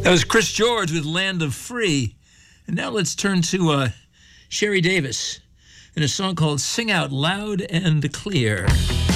That was Chris George with Land of Free. And now let's turn to Sherry Davis in a song called Sing Out Loud and Clear.